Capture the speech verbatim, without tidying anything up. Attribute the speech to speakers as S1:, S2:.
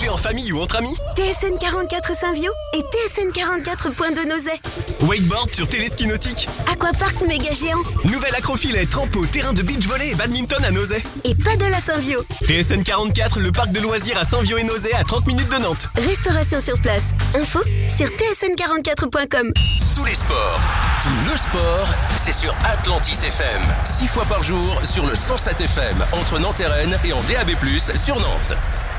S1: en famille ou entre amis.
S2: T S N quarante-quatre Saint-Viau et T S N quarante-quatre Pointe de Nozay.
S1: Wakeboard sur téléski nautique.
S2: Aquapark méga géant.
S1: Nouvelle accrofilet, trampo, terrain de beach volley et badminton à Nozay.
S2: Et paddle à Saint-Viau.
S1: T S N quarante-quatre, le parc de loisirs à Saint-Viau et Nozay à trente minutes de Nantes.
S2: Restauration sur place. Info sur T S N quarante-quatre point com.
S3: Tous les sports, tout le sport, c'est sur Atlantis F M. Six fois par jour sur le cent sept F M entre Nantes et Rennes et en D A B plus, sur Nantes.